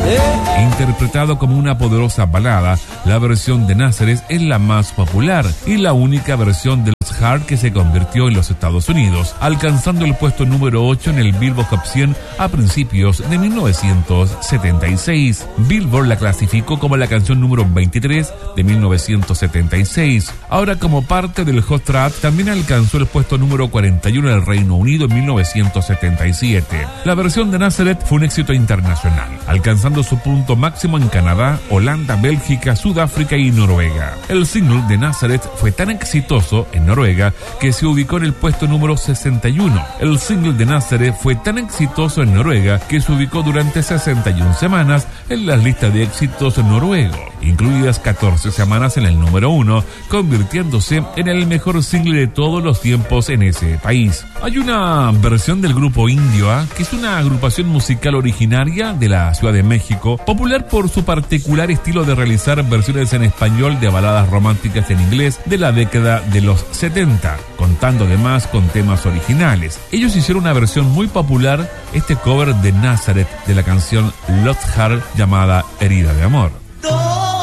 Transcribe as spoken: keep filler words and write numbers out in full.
Interpretado como una poderosa balada, la versión de Nazareth es la más popular y la única versión de Lost Heart que se convirtió en los Estados Unidos, alcanzando el puesto número ocho en el Billboard Hot cien a principios de mil novecientos setenta y seis. Billboard la clasificó como la canción número veintitrés de mil novecientos setenta y seis. Ahora, como parte del Hot Track, también alcanzó el puesto número cuarenta y uno en el Reino Unido en mil novecientos setenta y siete. La versión de Nazareth fue un éxito internacional, alcanzando su punto máximo en Canadá, Holanda, Bélgica, Sudáfrica y Noruega. El single de Nazareth fue tan exitoso en Noruega que se ubicó en el puesto número sesenta y uno. El single de Nazareth fue tan exitoso en Noruega que se ubicó durante sesenta y una semanas en las listas de éxitos noruegos, incluidas catorce semanas en el número uno, convirtiéndose en el mejor single de todos los tiempos en ese país. Hay una versión del grupo Indio-A, que es una agrupación musical originaria de la Ciudad de México, popular por su particular estilo de realizar versiones en español de baladas románticas en inglés de la década de los setenta, contando además con temas originales. Ellos hicieron una versión muy popular, este cover de Nazareth de la canción Lost Heart llamada Herida de Amor.